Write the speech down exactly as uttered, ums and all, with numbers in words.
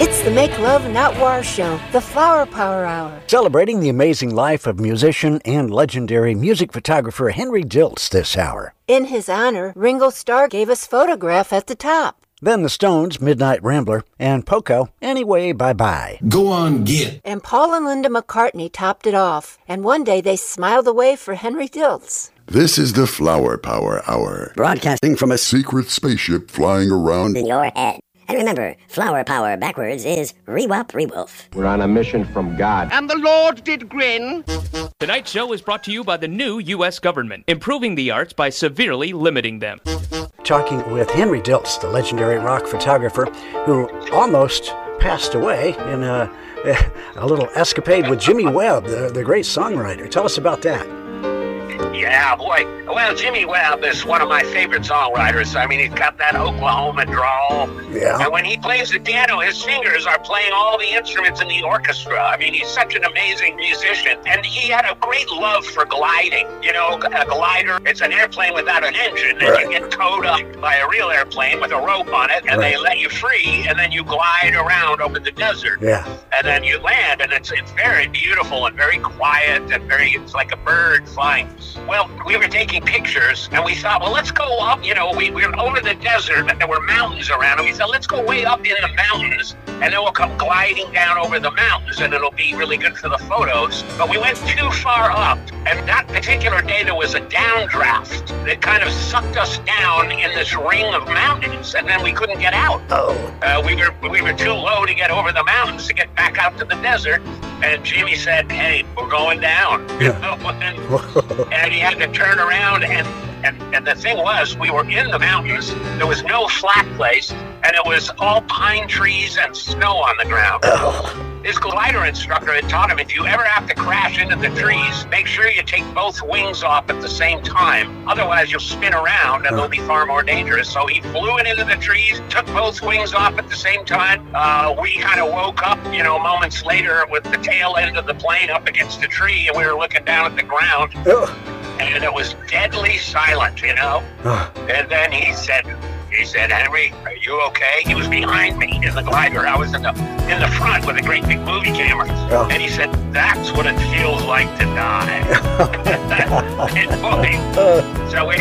It's the Make Love Not War show, the Flower Power Hour. Celebrating the amazing life of musician and legendary music photographer Henry Diltz this hour. In his honor, Ringo Starr gave us Photograph at the top. Then the Stones, Midnight Rambler, and Poco, Anyway Bye Bye. Go on, get. And Paul and Linda McCartney topped it off. And one day they smiled away for Henry Diltz. This is the Flower Power Hour. Broadcasting from a secret spaceship flying around in your head. And remember, flower power backwards is re-wop, re-wolf. We're on a mission from God. And the Lord did grin. Tonight's show is brought to you by the new U S government, improving the arts by severely limiting them. Talking with Henry Diltz, the legendary rock photographer who almost passed away in a, a little escapade with Jimmy Webb, the, the great songwriter. Tell us about that. Yeah, boy. Well, Jimmy Webb is one of my favorite songwriters. I mean, he's got that Oklahoma drawl. Yeah. And when he plays the piano, his fingers are playing all the instruments in the orchestra. I mean, he's such an amazing musician. And he had a great love for gliding. You know, a glider, it's an airplane without an engine. And right. You get towed up by a real airplane with a rope on it, and right. They let you free, and then you glide around over the desert. Yeah. And then you land, and it's it's very beautiful and very quiet and very, it's like a bird flying. Well, we were taking pictures, and we thought, well, let's go up. You know, we, we were over the desert, and there were mountains around, and we said, let's go way up in the mountains, and then we'll come gliding down over the mountains, and it'll be really good for the photos. But we went too far up, and that particular day there was a downdraft that kind of sucked us down in this ring of mountains, and then we couldn't get out. Oh. Uh, we were we were too low to get over the mountains to get back out to the desert, and Jimmy said, hey, we're going down. Yeah. You know? and, and he had to turn around, and, and, and the thing was, we were in the mountains, there was no flat place, and it was all pine trees and snow on the ground. Oh. His glider instructor had taught him, if you ever have to crash into the trees, make sure you take both wings off at the same time. Otherwise, you'll spin around and they'll be far more dangerous. So he flew it into the trees, took both wings off at the same time. Uh, we kind of woke up, you know, moments later with the tail end of the plane up against the tree, and we were looking down at the ground. Oh. And it was deadly silent, you know. Oh. And then he said... He said, Henry, are you okay? He was behind me in the glider. I was in the in the front with a great big movie camera. Oh. And he said, that's what it feels like to die. And boy, so we